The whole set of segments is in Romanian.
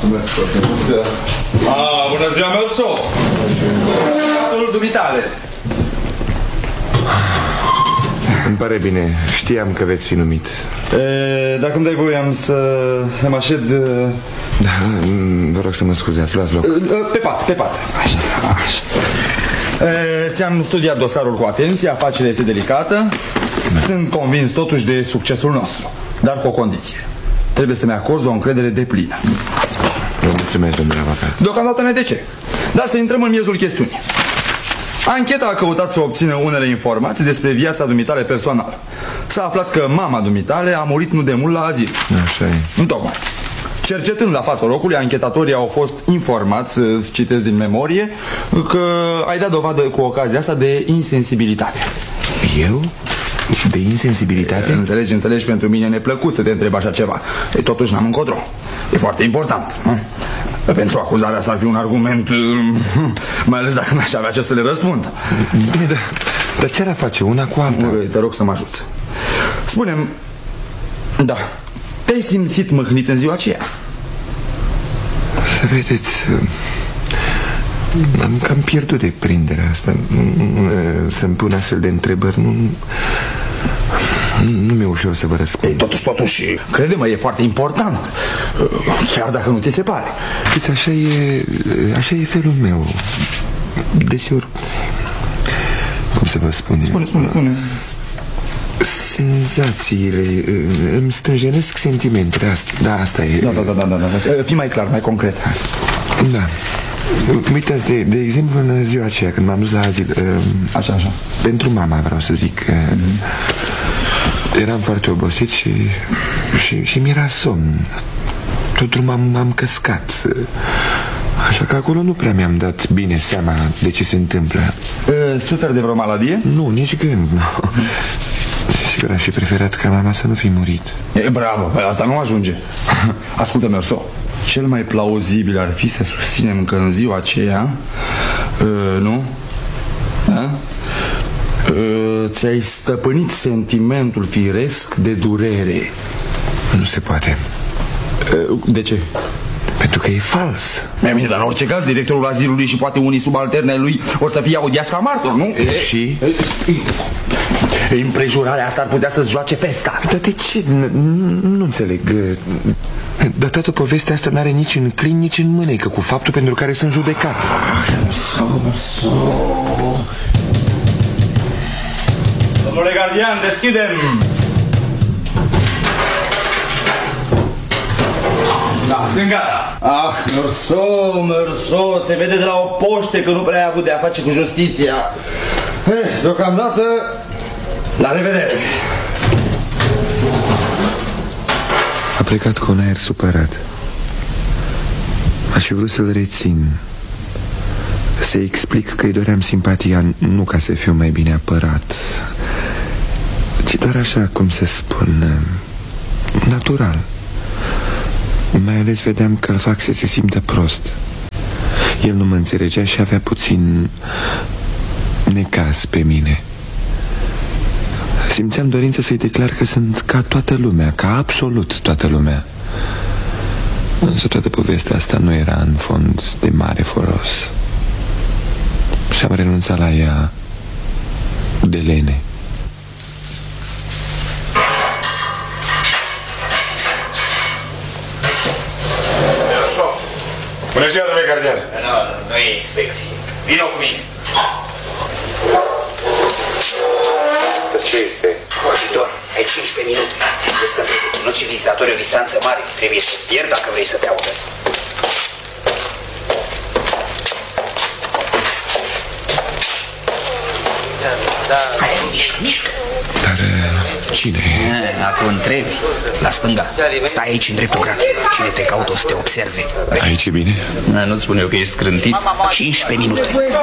Mulțumesc foarte mult. Bună ziua, Merso! Capul dumitale. Îmi pare bine, știam că veți fi numit. Dacă îmi dai voie, am să mă așed... Da, vă rog să mă scuzați, luați loc. Pe pat. Așa. Ți-am studiat dosarul cu atenție, afacerea este delicată. Sunt convins totuși de succesul nostru, dar cu o condiție. Trebuie să-mi acorzi o încredere deplină. Vă mulțumesc, domnule avocat. Deocamdată ne de ce. Dar să intrăm în miezul chestiunii. Ancheta a căutat să obțină unele informații despre viața dumitale personală. S-a aflat că mama dumitale a murit nu de mult la azil. Așa e. Întocmai. Cercetând la fața locului, anchetatorii au fost informați, citesc din memorie, că ai dat dovadă cu ocazia asta de insensibilitate. Eu? De insensibilitate? Înțelegi, pentru mine e neplăcut să te întreb așa ceva. Totuși n-am încotro. E foarte important. Pentru acuzarea s-ar fi un argument, mai ales dacă n-aș avea ce să le răspund. Bine, dar ce ar face una cu alta? Te rog să mă ajuți. Spune-mi, da, te-ai simțit mâhnit în ziua aceea? Să vedeți, am cam pierdut de prinderea asta. Să-mi pun astfel de întrebări, nu mi-e ușor să vă răspund. Totuși, crede-mă, e foarte important. Chiar dacă nu ți se pare. Știți, așa e felul meu. Desigur, cum să vă spun? Spune. Senzațiile îmi strânjenesc sentimentele. Asta e. Da. Fii mai clar, mai concret. Da. Uitați, de exemplu, în ziua aceea când m-am dus la azil. Așa. Pentru mama vreau să zic. Eram foarte obosit și mi-era somn. Tot drumul am căscat. Așa că acolo nu prea mi-am dat bine seama de ce se întâmplă. Suferi de vreo maladie? Nu, nici gând, nu. Sigur, aș fi preferat ca mama să nu fi murit. Bravo, asta nu ajunge. Ascultă, Merso, cel mai plauzibil ar fi să susținem că în ziua aceea nu? Da? Ți-ai stăpânit sentimentul firesc de durere. Nu se poate. De ce? Pentru că e fals. Bine, dar în orice caz, directorul azilului și poate unii subalterne lui or să fie audiați ca martor, nu? Și? Împrejurarea asta ar putea să-ți joace pesca. Dar de ce? Nu înțeleg. Dar toată povestea asta n-are nici în clin, nici în mânecă cu faptul pentru care sunt judecat. Domnule gardian, deschidem! Da, sunt gata. Merso, se vede de la o poște că nu prea ai avut de a face cu justiția. Deocamdată, la revedere. A plecat cu un aer supărat. Aș fi vrut să-l rețin, să-i explic că îi doream simpatia nu ca să fiu mai bine apărat, ci doar așa, cum se spune, natural. Mai ales vedeam că îl fac să se simtă prost. El nu mă înțelegea și avea puțin necaz pe mine. Simțeam dorința să-i declar că sunt ca toată lumea, ca absolut toată lumea. Însă toată povestea asta nu era în fond de mare folos. Și-am renunțat la ea de lene. Bună ziua, domnule gardian. Nu e inspecție. Vino cu mine. Dar ce este? Vorbitor, ai 15 minute. Vezi că trebuie ținuți și vizitatori o distanță mare. Trebuie să-ți pierd dacă vrei să te audă. Hai, mișcă. Dar cine e? Dacă o întrebi, la stânga. Stai aici, în dreptul graț. Cine te caută o să te observe. Aici e bine? Nu-ți spun eu că ești scrântit. 15 minute.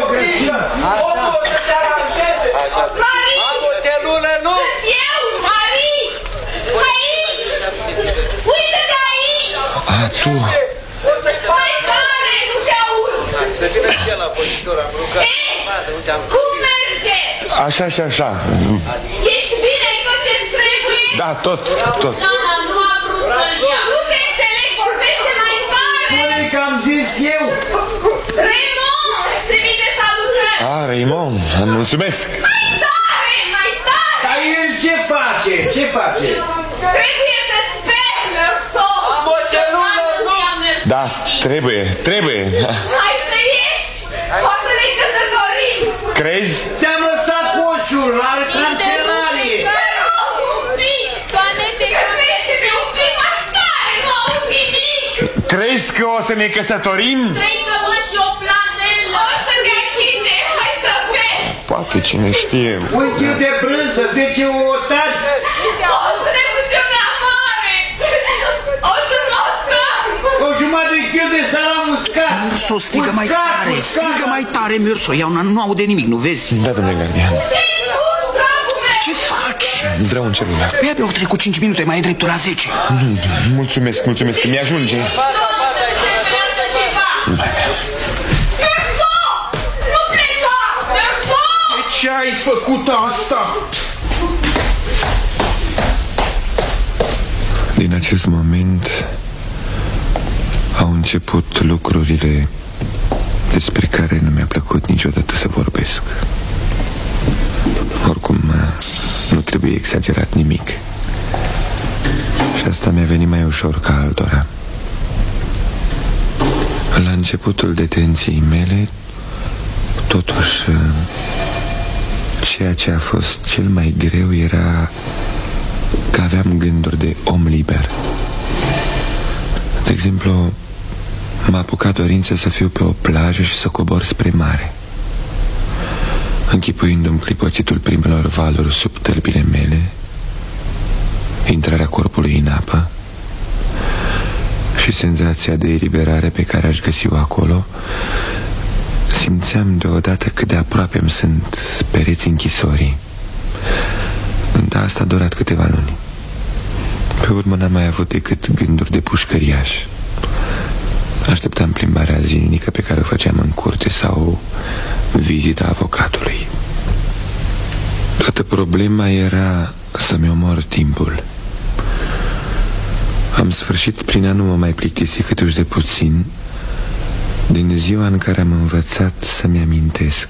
Am o celulă, nu? Eu, Mari! Aici! Uite-te aici! A, tu! Mai tare, nu te aud! Cum merge? Așa și așa. Ești bine, ai tot ce-ți trebuie? Da, tot. Nu a vrut să-l ia. Nu te înțeleg, vorbește mai tare! Mulțumesc. Mai tare, mai tare! Dar el ce face? Ce face? Trebuie să speri, Merso! Am o celulă, nu! Da, trebuie. Hai să ieși! O să ne căsătorim! Crezi? Ți-am lăsat coșul la cancelarie! Te rog, un pic! Doamne, te găsește-te un pic mai tare! Nu auzi nimic! Crezi că o să ne căsătorim? 3 cămăși și o flanelă! O să te achite! Hai să vezi! Poate, cine știe. Un kil de brânză, 10 otari. O să ne ducem la mare! O să notăm! O jumătate de kil de salam uscat. Mürso, strigă mai tare, strigă mai tare, Mürso. Ea nu aude nimic, nu vezi? Da, domnule gardian. Ce-i spus, dragul meu? Ce faci? Vreau un celular. Păi abia au trecut 5 minute, mai e dreptul la 10. Mulțumesc, că mi-ajunge. Merso! Nu pleca! Merso! Ce ai făcut asta? Din acest moment au început lucrurile despre care nu mi-a plăcut niciodată să vorbesc. Oricum, nu trebuie exagerat nimic. Și asta mi-a venit mai ușor ca altora. La începutul detenției mele, totuși, ceea ce a fost cel mai greu era că aveam gânduri de om liber. De exemplu, m-a apucat dorința să fiu pe o plajă și să cobor spre mare, închipuindu-mi clipăcitul primelor valuri sub tălpile mele, intrarea corpului în apă și senzația de eliberare pe care aș găsi-o acolo. Simțeam deodată cât de aproape îmi sunt pereții închisorii. Dar asta a durat câteva luni. Pe urmă n-am mai avut decât gânduri de pușcăriaș. Așteptam plimbarea zilnică pe care o făceam în curte sau vizita avocatului. Toată problema era să-mi omor timpul. Am sfârșit prin a nu mă mai plictisi câtuși de puțin din ziua în care am învățat să-mi amintesc.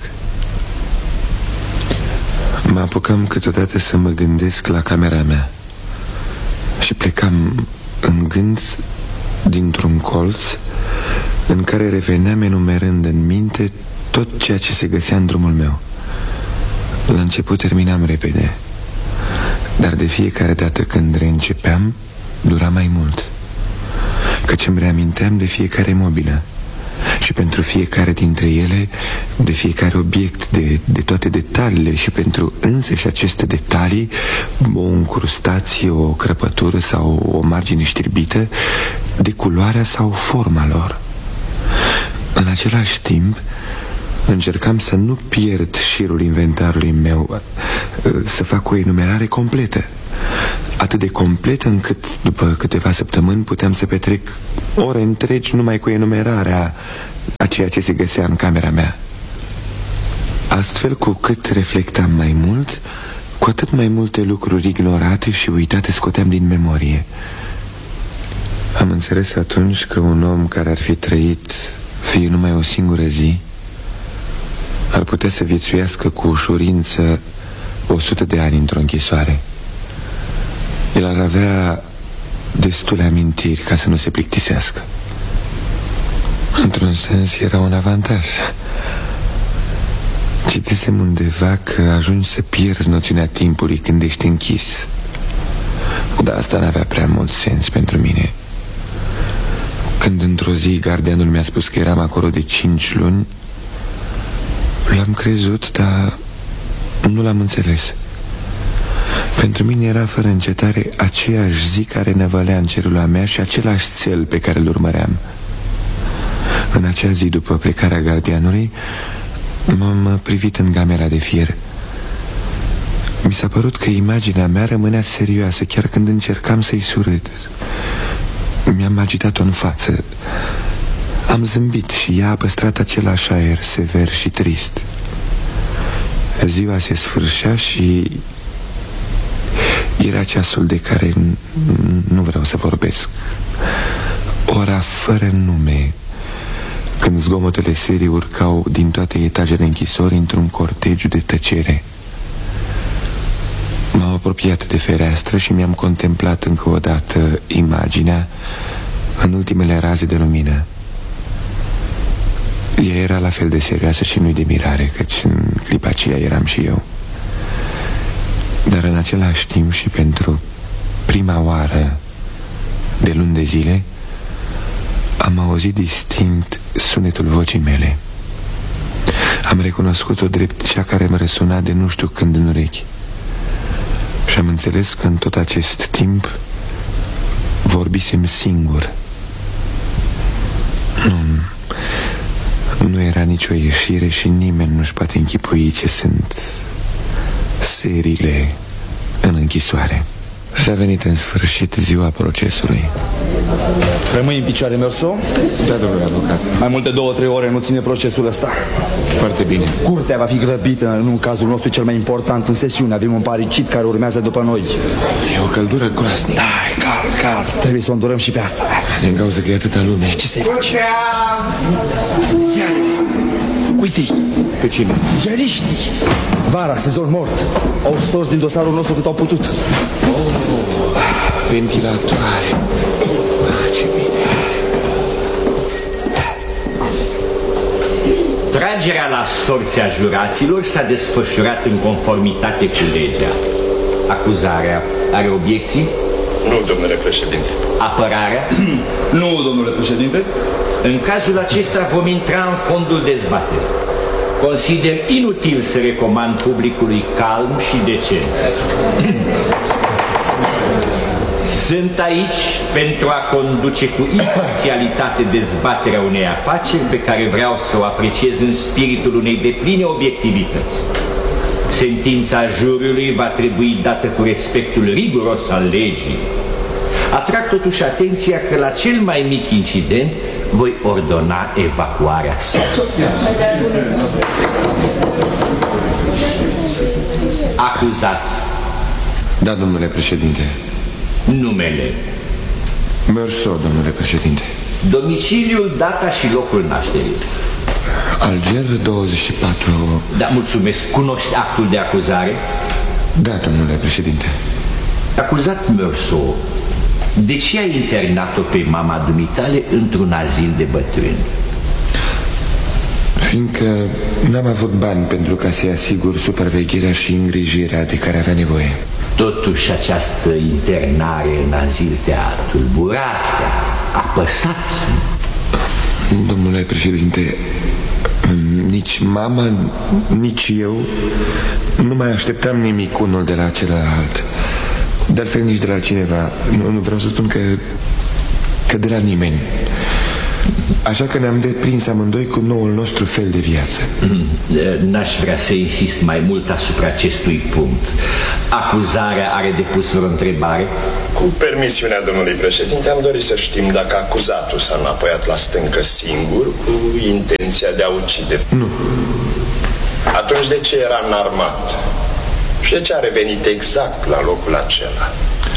Mă apucam câteodată să mă gândesc la camera mea și plecam în gând dintr-un colț în care reveneam enumerând în minte tot ceea ce se găsea în drumul meu. La început terminam repede, dar de fiecare dată când reîncepeam, dura mai mult, căci îmi reaminteam de fiecare mobilă și pentru fiecare dintre ele, de fiecare obiect, de toate detaliile și pentru însăși aceste detalii, o încrustație, o crăpătură sau o margine știrbită, de culoarea sau forma lor. În același timp, încercam să nu pierd șirul inventarului meu, să fac o enumerare completă, atât de completă încât după câteva săptămâni puteam să petrec ore întregi numai cu enumerarea a ceea ce se găsea în camera mea. Astfel, cu cât reflectam mai mult, cu atât mai multe lucruri ignorate și uitate scoteam din memorie. Am înțeles atunci că un om care ar fi trăit fie numai o singură zi ar putea să viețuiască cu ușurință 100 de ani într-o închisoare. El ar avea destule amintiri ca să nu se plictisească. Într-un sens era un avantaj. Citisem undeva că ajungi să pierzi noțiunea timpului când ești închis. Dar asta n-avea prea mult sens pentru mine. Când într-o zi gardianul mi-a spus că eram acolo de 5 luni, l-am crezut, dar nu l-am înțeles. Pentru mine era fără încetare aceeași zi care năvălea în celula mea și același cel pe care îl urmăream. În acea zi, după plecarea gardianului, m-am privit în gamera de fier. Mi s-a părut că imaginea mea rămânea serioasă, chiar când încercam să-i surâd. Mi-am agitat-o în față. Am zâmbit și ea a păstrat același aer sever și trist. Ziua se sfârșea și era ceasul de care nu vreau să vorbesc. Ora fără nume, când zgomotele serii urcau din toate etajele închisorii într-un cortegiu de tăcere. M-am apropiat de fereastră și mi-am contemplat încă o dată imaginea în ultimele raze de lumină. Ea era la fel de serioasă și nu-i de mirare, căci în clipa aceea eram și eu. Dar în același timp și pentru prima oară de luni de zile am auzit distinct sunetul vocii mele. Am recunoscut-o drept cea care mă răsuna de nu știu când în urechi. Și am înțeles că în tot acest timp vorbisem singur. Nu era nicio ieșire și nimeni nu-și poate închipui ce sunt serile în închisoare. Și a venit în sfârșit ziua procesului. Rămâi în picioare, Merso? Da, domnule avocat. Mai multe 2-3 ore nu ține procesul ăsta. Foarte bine. Curtea va fi grăbită în cazul nostru cel mai important în sesiune. Avem un paricid care urmează după noi. E o căldură groasnică. Da, e cald. Trebuie să o îndurăm și pe asta. Din cauza că e atâta lume. Ce să-i face? Ziarele. Uite-i. Pe cine? Ziariștii. Vara, sezon mort. Au stors din dosarul nostru cât au putut. Ventilatoare. Ce bine. Tragerea la sorți a juraților s-a desfășurat în conformitate cu legea. Acuzarea are obiecții? Nu, domnule președinte. Apărarea? Nu, domnule președinte. În cazul acesta vom intra în fondul dezbaterii. Consider inutil să recomand publicului calm și decență. Sunt aici pentru a conduce cu imparțialitate dezbaterea unei afaceri pe care vreau să o apreciez în spiritul unei depline obiectivități. Sentința juriului va trebui dată cu respectul riguros al legii. Atrag totuși atenția că la cel mai mic incident voi ordona evacuarea sa. Acuzat. Da, domnule președinte. Numele. Merso, domnule președinte. Domiciliul, data și locul nașterii. Alger 24. Da, mulțumesc. Cunoști actul de acuzare? Da, domnule președinte. Acuzat Merso, de ce ai internat-o pe mama dumitale într-un azil de bătrâni? Fiindcă n-am avut bani pentru ca să-i asigur supravegherea și îngrijirea de care avea nevoie. Totuși această internare în azil te-a tulburat, te-a apăsat. Domnule președinte, nici mama, nici eu nu mai așteptam nimic unul de la celălalt. De altfel nici de la altcineva. Nu vreau să spun că de la nimeni. Așa că ne-am deprins amândoi cu noul nostru fel de viață. N-aș vrea să insist mai mult asupra acestui punct. Acuzarea are depus vreo întrebare? Cu permisiunea domnului președinte, am dorit să știm dacă acuzatul s-a înapoiat la stâncă singur, cu intenția de a ucide. Nu. Atunci de ce era înarmat? Și de ce a revenit exact la locul acela?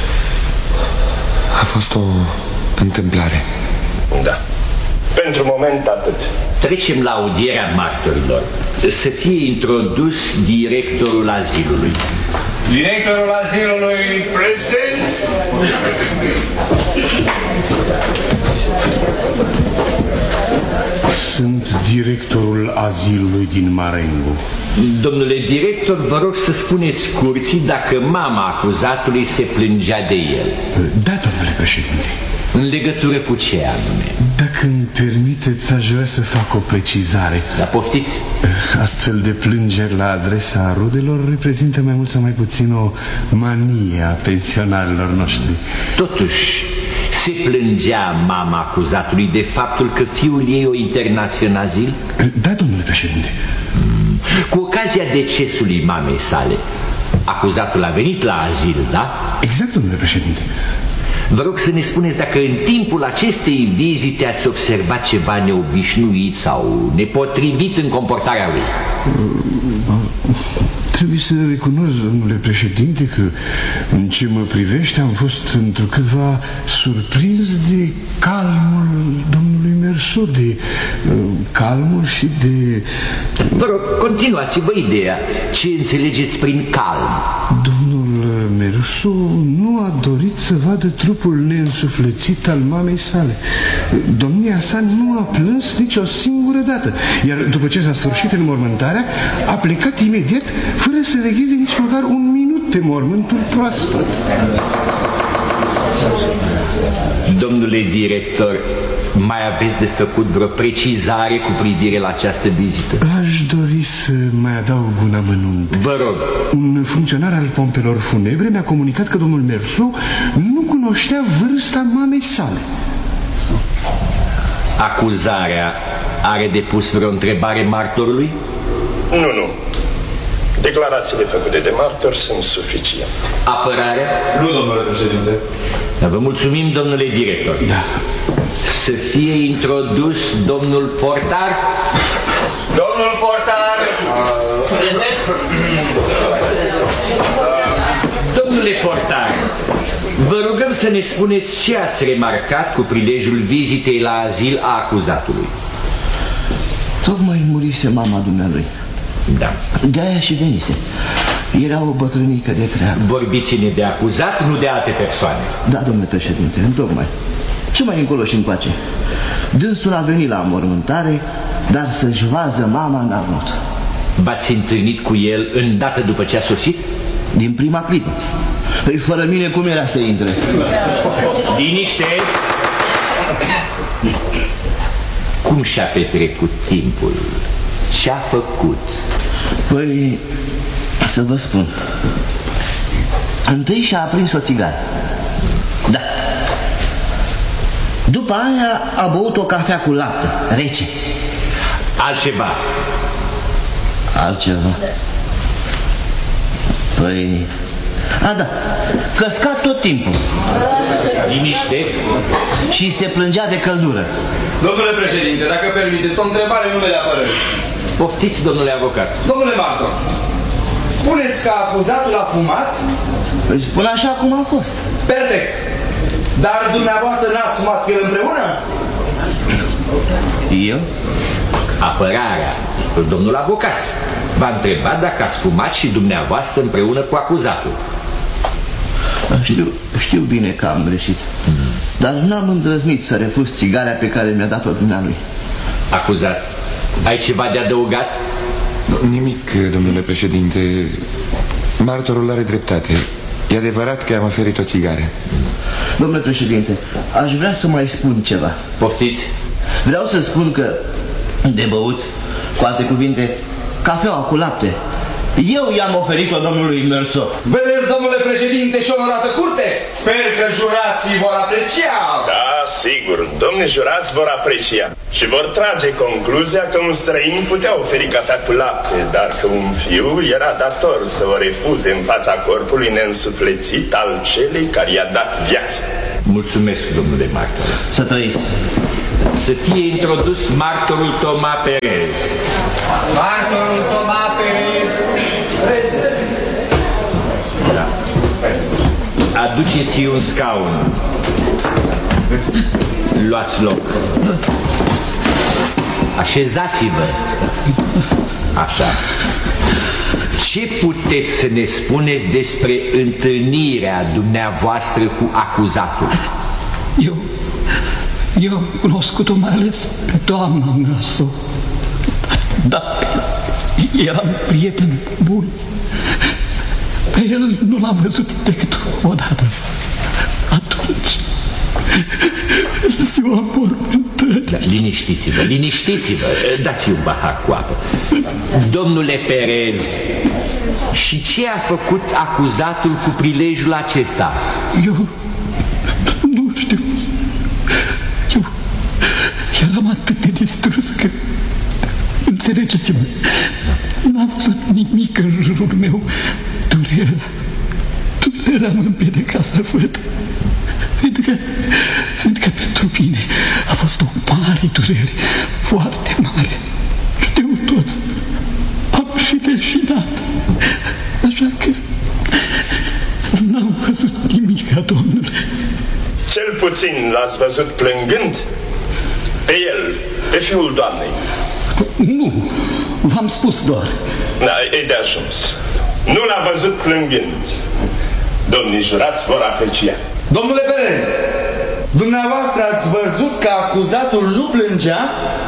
A fost o întâmplare. Da. Pentru moment atât. Trecem la audierea martorilor. Să fie introdus directorul azilului. Directorul azilului prezent. Sunt directorul azilului din Marengo. Domnule director, vă rog să spuneți curții dacă mama acuzatului se plângea de el. Da, domnule președinte. În legătură cu ce anume? Dacă îmi permiteți, aș vrea să fac o precizare. Da, poftiți. Astfel de plângeri la adresa rudelor reprezintă mai mult sau mai puțin o manie a pensionarilor noștri. Totuși, se plângea mama acuzatului de faptul că fiul ei o internase în azil? Da, domnule președinte. Cu ocazia decesului mamei sale, acuzatul a venit la azil, da? Exact, domnule președinte. Vă rog să ne spuneți dacă în timpul acestei vizite ați observat ceva neobișnuit sau nepotrivit în comportarea lui. Trebuie să recunosc, domnule președinte, că în ce mă privește am fost întrucâtva surprins de calmul domnului Merso, de calmul și de... Vă rog, continuați-vă ideea. Ce înțelegeți prin calm? Domnul Mersu nu a dorit să vadă trupul neînsuflețit al mamei sale. Domnia sa nu a plâns nici o singură dată, iar după ce s-a sfârșit înmormântarea, a plecat imediat, fără să vegheze nici măcar un minut pe mormântul proaspăt. Domnule director, mai aveți de făcut vreo precizare cu privire la această vizită? Aș dori să mai adaug un amănunt. Vă rog. Un funcționar al pompelor funebre mi-a comunicat că domnul Mersu nu cunoștea vârsta mamei sale. Acuzarea are de pus vreo întrebare martorului? Nu. Declarațiile făcute de martor sunt suficiente. Apărarea? Nu, domnule președinte. Vă mulțumim, domnule director. Da. Să fie introdus domnul portar. Domnul portar! Domnule portar, vă rugăm să ne spuneți ce ați remarcat cu prilejul vizitei la azil a acuzatului. Tocmai murise mama dumnealui. Da. De-aia și venise. Era o bătrânică de treabă. Vorbiți-ne de acuzat, nu de alte persoane. Da, domnule președinte, întocmai. Ce mai încolo și încoace? Dânsul a venit la mormântare, dar să-și vază mama n-a vrut. V-ați întâlnit cu el îndată după ce a sosit? Din prima clipă. Păi fără mine cum era să intre? Liniște! Cum și-a petrecut timpul? Ce-a făcut? Păi, să vă spun. Întâi și-a aprins o țigară. Da. După aia a băut o cafea cu lapte, rece. Altceva? Altceva? Păi... A, da, căsca tot timpul. Liniște. Și se plângea de căldură. Domnule președinte, dacă permiteți o întrebare în numele apărării. Poftiți, domnule avocat. Domnule martor, spuneți că acuzatul a fumat? Îi spun așa cum a fost. Perfect. Dar dumneavoastră n-ați fumat cu el împreună? Eu? Apărarea, domnul avocat, v-a întrebat dacă ați fumat și dumneavoastră împreună cu acuzatul. Știu bine că am greșit, dar n-am îndrăznit să refuz țigarea pe care mi-a dat-o dumnealui. Acuzat, ai ceva de adăugat? Nimic, domnule președinte. Martorul are dreptate. E adevărat că am oferit o țigară. Domnule președinte, aș vrea să mai spun ceva. Poftiți? Vreau să spun că de băut, cu alte cuvinte, cafeaua cu lapte, eu i-am oferit-o domnului Mersu. Vedeți, domnule președinte, și onorată curte? Sper că jurații vor aprecia. Da, sigur, domnii jurați vor aprecia și vor trage concluzia că un străin putea oferi cafea cu lapte, dar că un fiu era dator să o refuze în fața corpului neînsuflețit al celei care i-a dat viață. Mulțumesc, domnule martor. Să trăiți. Să fie introdus martorul Toma Perez. Martorul Toma Perez. Da. Aduceți un scaun. Luați loc. Așezați-vă. Așa. Ce puteți să ne spuneți despre întâlnirea dumneavoastră cu acuzatul? Eu am cunoscut-o mai ales pe doamna Mersu. Dar eram prieten bun. Pe el nu l-am văzut decât o dată. Atunci, ziua mormântării. Liniștiți-vă, liniștiți-vă. Dați-i un pahar cu apă. Domnule Perez, și ce a făcut acuzatul cu prilejul acesta? Eu nu știu. Eu eram atât de distrus că, înțelegeți-mă, n-am văzut nimic în jurul meu. Durerea mă împiedica să văd. Fiindcă pentru mine a fost o mare durere, foarte mare. Știu toți, am și leșinat. Așa că n-am văzut nimic, domnule. Cel puțin l-ați văzut plângând? Pe el Pe fiul doamnei. Nu, v-am spus doar. Da, e de ajuns. Nu l-a văzut plângând. Domnii jurați vor aprecia. Domnule Perez, dumneavoastră ați văzut că acuzatul nu plângea?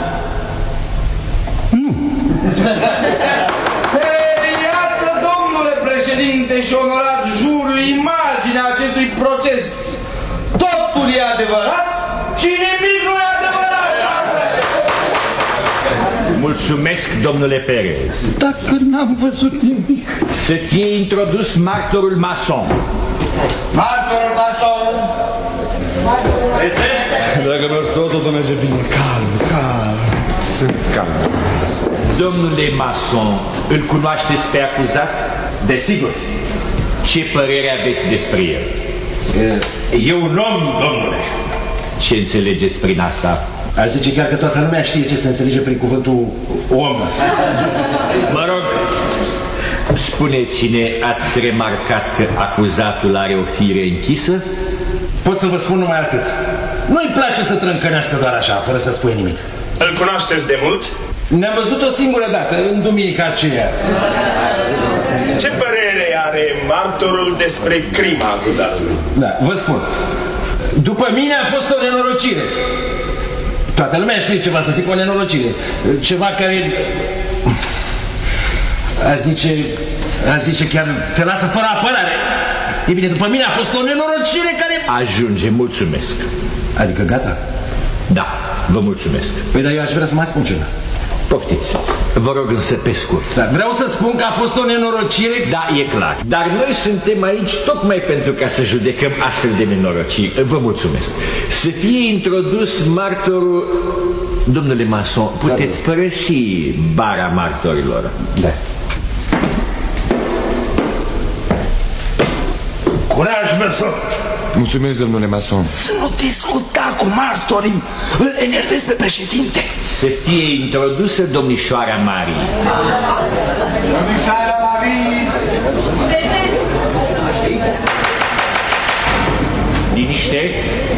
Nu. Ei, iată, domnule președinte și onorat juriu, imaginea acestui proces. Totul e adevărat și nimic nu e adevărat. Mulțumesc, domnule Perez. Dacă n-am văzut nimic. Să fie introdus martorul mason. Martorul mason. Prezent? Dragă Meursault, totul merge bine. Calm. Sunt calm. Domnule mason, îl cunoașteți pe acuzat? Desigur. Ce părere aveți despre el? E un om, domnule. Ce înțelegeți prin asta? Aș zice chiar că toată lumea știe ce se înțelege prin cuvântul om. Mă rog, spuneți-ne, ați remarcat că acuzatul are o fire închisă? Pot să vă spun numai atât. Nu-i place să trâncănească doar așa, fără să spui nimic. Îl cunoașteți de mult? Ne-am văzut o singură dată, în duminica aceea. Ce părere are martorul despre crima acuzatului? Da, vă spun. După mine a fost o nenorocire. Toată lumea știe ceva, să zic o nenorocire. Ceva care... Aș zice chiar te lasă fără apărare. E bine, după mine a fost o nenorocire care... Ajunge, mulțumesc. Adică gata? Da, vă mulțumesc. Păi, dar eu aș vrea să mai spun ceva. Poftiți, vă rog însă pe scurt. Da, vreau să spun că a fost o nenorocire... Da, e clar. Dar noi suntem aici tocmai pentru ca să judecăm astfel de nenorociri. Vă mulțumesc. Să fie introdus martorul... Domnule mason, puteți părăsi bara martorilor. Da. Curaj, Meursault! Mulțumesc, domnule mason. Să nu discuta cu martorii. Îl enervezi pe președinte. Să fie introdusă domnișoara Marie. Domnișoara Marie. Prezent. Liniște.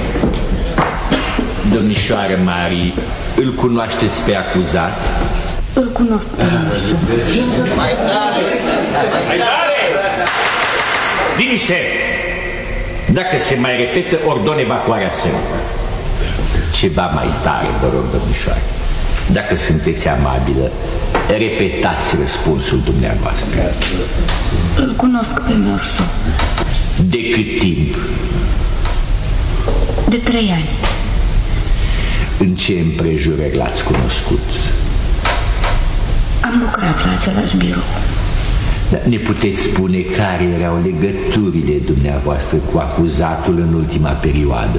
Domnișoară Marie, îl cunoașteți pe acuzat? Îl cunosc pe Meursault. Mai tare! Liniște! Dacă se mai repetă, ordon evacuarea sălii. Ceva mai tare, vă rog, domnișoare. Dacă sunteți amabilă, repetați răspunsul dumneavoastră. Îl cunosc pe Meursault. De cât timp? De 3 ani. În ce împrejurări l-ați cunoscut? Am lucrat la același birou. Ne puteți spune care erau legăturile dumneavoastră cu acuzatul în ultima perioadă?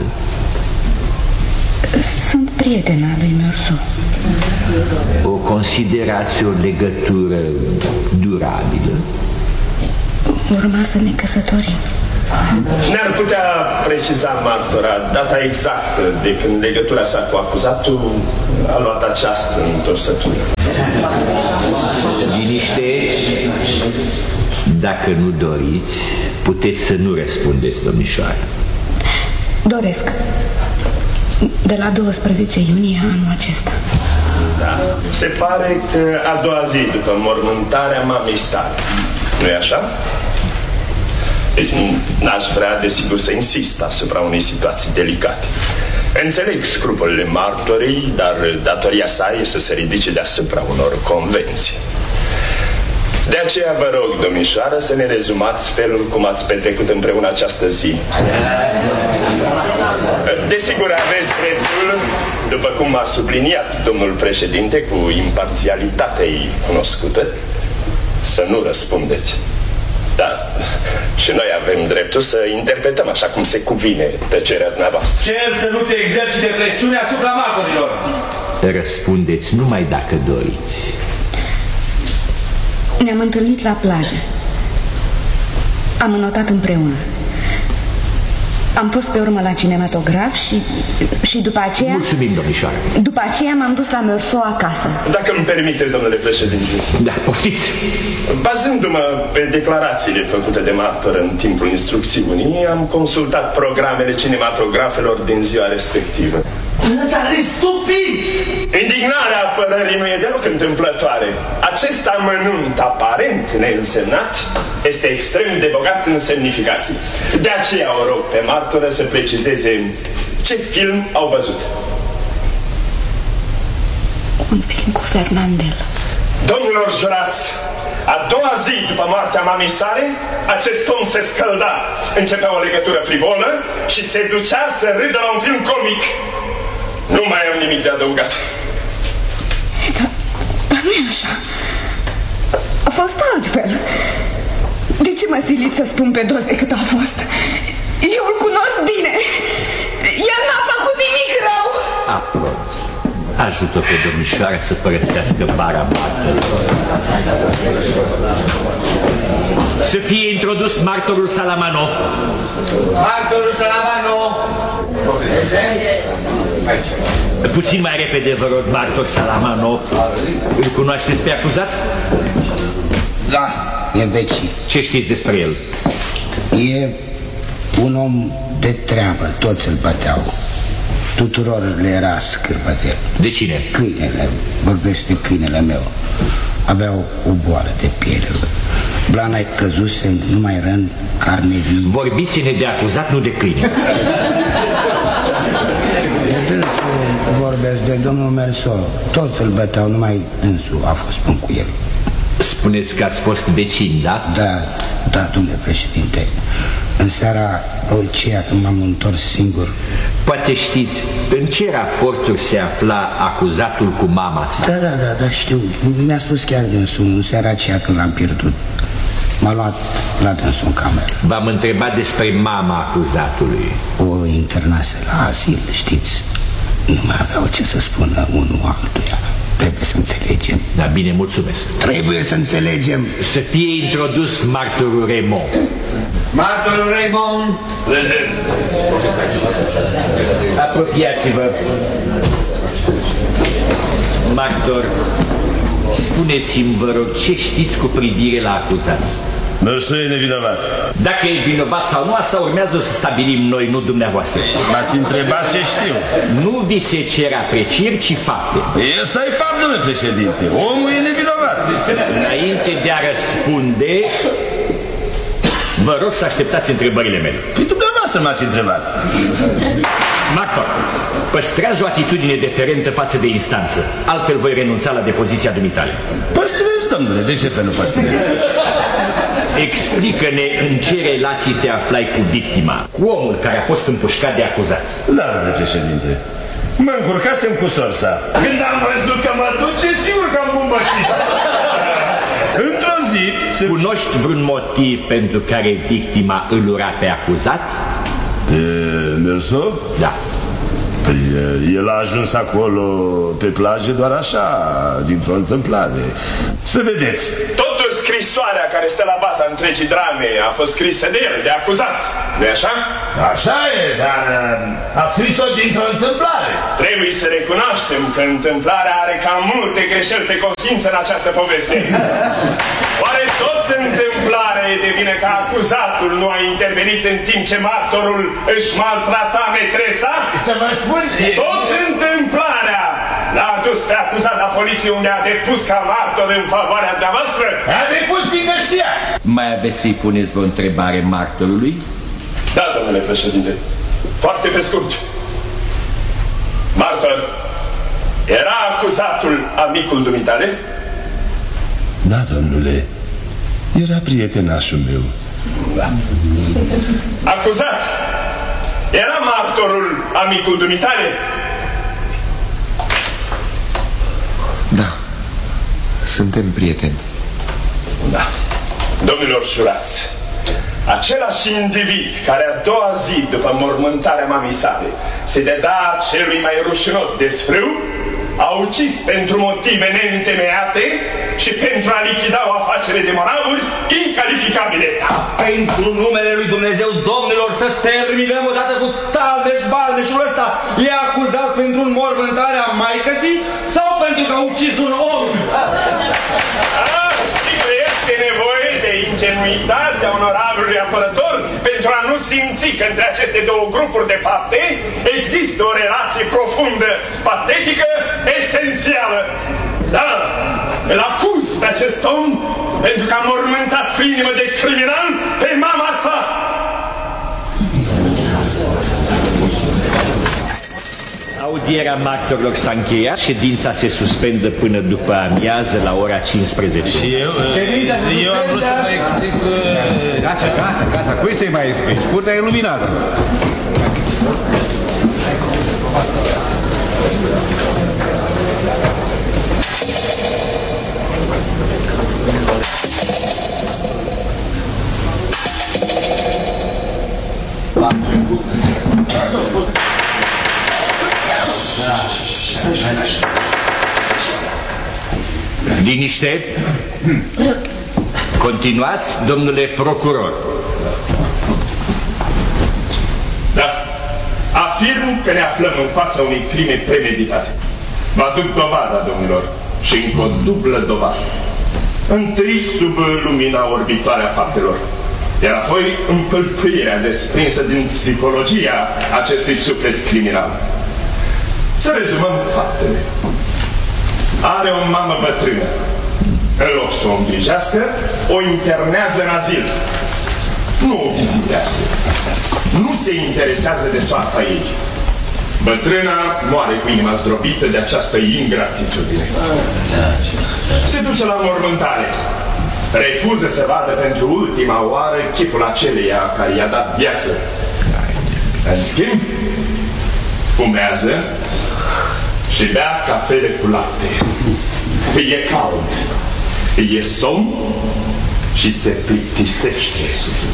Sunt prietena lui Meursault. O considerați o legătură durabilă? Urma să ne căsătorim. Ne-ar putea preciza martora data exactă de când legătura sa cu acuzatul a luat această întorsătură. Liniște. Dacă nu doriți, puteți să nu răspundeți, domnișoară. Doresc. De la 12 iunie anul acesta. Da. Se pare că a doua zi după mormântarea mamei sale. Nu-i așa? Deci n-aș vrea, desigur, să insist asupra unei situații delicate. Înțeleg scrupulele martorii, dar datoria sa e să se ridice deasupra unor convenții. De aceea vă rog, domnișoară, să ne rezumați felul cum ați petrecut împreună această zi. Desigur, aveți dreptul, după cum a subliniat domnul președinte cu imparțialitatea ei cunoscută, să nu răspundeți. Da, și noi avem dreptul să interpretăm așa cum se cuvine tăcerea dumneavoastră. Cer să nu se exercite presiune asupra martorilor. Răspundeți numai dacă doriți. Ne-am întâlnit la plajă. Am înotat împreună. Am fost pe urmă la cinematograf și după aceea... Mulțumim, domnișoară. După aceea m-am dus la Meursault acasă. Dacă îmi permiteți, domnule președinte. Da, poftiți. Bazându-mă pe declarațiile făcute de martor în timpul instrucțiunii, am consultat programele cinematografelor din ziua respectivă. Dar e stupid! Indignarea apărării nu e deloc întâmplătoare. Acest amănunt aparent neînsemnat este extrem de bogat în semnificații. De aceea o rog pe martoră să precizeze ce film au văzut. Un film cu Fernandel. Domnilor jurați, a doua zi după moartea mamei sale, acest om se scălda, începea o legătură frivolă și se ducea să râdă la un film comic. Nu mai am nimic de adăugat. Dar nu e așa. A fost altfel. De ce mă siliți să spun pe dos decât a fost? Eu îl cunosc bine. El n-a făcut nimic rău. Aprob. Ajută pe domnișoara să părăsească bara martorului. Să fie introdus martorul Salamano. Martorul Salamano! Puțin mai repede, vă rog, martor Salamano. Îl cunoașteți pe acuzat? Da, e veci. Ce știți despre el? E un om de treabă, toți îl băteau. Tuturor le era scârbătel. De cine? Câinele, vorbesc de câinele meu. Aveau o boală de piele. Blana-i căzuse, nu mai rând, carne vie. Vorbiți-ne de acuzat, nu de câine. De dânsul vorbesc, de domnul Merso. Toți îl băteau, numai dânsul a fost bun cu el. Spuneți că ați fost vecini, da? Da, domnule președinte. În seara aceea, când m-am întors singur. Poate știți în ce raporturi se afla acuzatul cu mama sa? Da, știu. Mi-a spus chiar dânsul în seara aceea când l-am pierdut. M-a luat la dânsul în cameră. V-am întrebat despre mama acuzatului. O internase la asil, știți. Nu mai aveau ce să spună unul altuia. Trebuie să înțelegem. Da, bine, mulțumesc. Trebuie să înțelegem. Să fie introdus martorul Raymond. Martorul Raymond! Prezent. Apropiați-vă. Martor, spuneți-mi, vă rog, ce știți cu privire la acuzat? Merso e nevinovat. Dacă e vinovat sau nu, asta urmează să stabilim noi, nu dumneavoastră. M-ați întrebat ce știu. Nu vi se cer aprecieri, ci fapte. Ăsta e fapt, domnule președinte. Omul e nevinovat. Înainte de a răspunde, vă rog să așteptați întrebările mele. Păi dumneavoastră m-ați întrebat. Martor, păstrează o atitudine deferentă față de instanță. Altfel voi renunța la depoziția dumitale. Păstrez, domnule, de ce să nu păstrez? Explică-ne în ce relații te aflai cu victima, cu omul care a fost împușcat de acuzat. Da, domnule președinte. Mă încurcasem cu sorsa. Când am văzut că mă duce, sigur că am bumbăcit. Într-o zi... Cunoști vreun motiv pentru care victima îl ura pe acuzat? Merso? Da. Păi, el a ajuns acolo pe plajă doar așa, dintr-o întâmplare. Să vedeți. Totul scrisoarea care stă la baza întregii drame a fost scrisă de el, de acuzat. Nu-i așa? Așa e, dar a scris-o dintr-o întâmplare. Trebuie să recunoaștem că întâmplarea are cam multe greșeli pe conștiință în această poveste. Oare tot întâmplarea e de vină că acuzatul nu a intervenit în timp ce martorul își maltrata metresa? Să vă spun... Tot întâmplarea l-a adus pe acuzat la poliție, unde a depus ca martor în favoarea dumneavoastră? A depus fiindcă știa. Mai aveți să-i puneți vreo întrebare martorului? Da, domnule președinte. Foarte pe scurt. Martor, era acuzatul amicul dumitale? Da, domnule. Era prietenașul meu. Da. Acuzat, era martorul amicul dumitale? Da. Suntem prieteni. Da. Domnilor jurați, același individ care a doua zi după mormântarea mamei sale se deda celui mai rușinos desfrâu, a ucis pentru motive neîntemeiate și pentru a lichida o afacere de moravuri incalificabile. Pentru numele lui Dumnezeu, domnilor, să terminăm odată cu talmeș-balmeșul ăsta. E acuzat pentru înmormântarea maicăsii sau pentru că a ucis un om? Sigur, este nevoie de ingenuitatea onorabilului apărător pentru a nu simți că între aceste două grupuri de fapte există o relație profundă, patetică, esențială. Da, îl acuz pe acest om pentru că a mormântat cu inimă de criminal pe mama sa. Audierea martorilor s-a încheiat, ședința se suspendă până după amiază la ora 15. Și eu am vrut să vă explic... Gata, cui să-i mai explici? Curtea e iluminată. Liniște. Continuați, domnule procuror. Da. Afirm că ne aflăm în fața unei crime premeditate. Vă aduc dovada, domnilor, și încă o dublă dovadă. Întâi sub lumina orbitoare a faptelor, iar apoi împâlpâirea desprinsă din psihologia acestui suflet criminal. Să rezumăm faptele. Are o mamă bătrână. În loc să o îngrijească, o internează în azil. Nu o vizitează. Nu se interesează de soarta ei. Bătrâna moare cu inima zdrobită de această ingratitudine. Se duce la mormântare. Refuză să vadă pentru ultima oară chipul aceleia care i-a dat viață. În schimb, fumează și bea cafele cu lapte. E cald, e somn și se plictisește.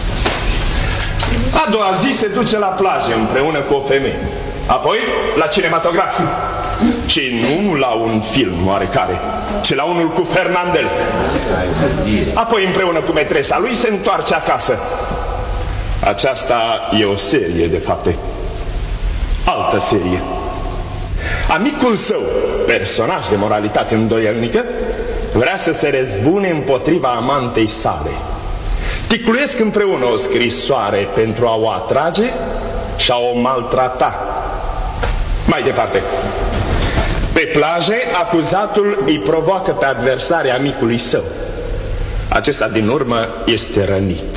A doua zi se duce la plajă împreună cu o femeie. Apoi la cinematograf. Și nu la un film oarecare, ci la unul cu Fernandel. Apoi împreună cu metresa lui se întoarce acasă. Aceasta e o serie de fapte. Altă serie. Amicul său, personaj de moralitate îndoielnică, vrea să se răzbune împotriva amantei sale. Ticluiesc împreună o scrisoare pentru a o atrage și a o maltrata. Mai departe. Pe plaje, acuzatul îi provoacă pe adversarii amicului său. Acesta din urmă este rănit.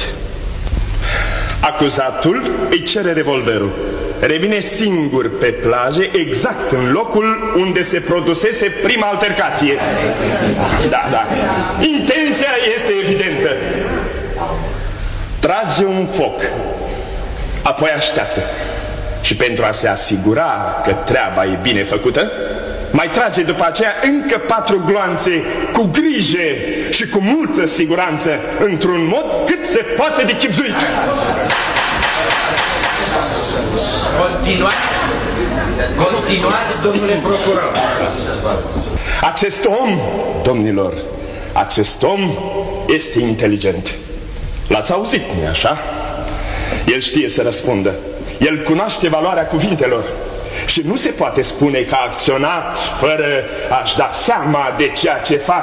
Acuzatul îi cere revolverul. Revine singur pe plaje, exact în locul unde se produsese prima altercație. Da. Intenția este evidentă. Trage un foc, apoi așteaptă. Și pentru a se asigura că treaba e bine făcută, mai trage după aceea încă 4 gloanțe cu grijă și cu multă siguranță, într-un mod cât se poate de chibzuit. Continuați, domnule procuror. Acest om, domnilor, acest om este inteligent. L-ați auzit, nu-i așa? El știe să răspundă. El cunoaște valoarea cuvintelor. Și nu se poate spune că a acționat fără a-și da seama de ceea ce face.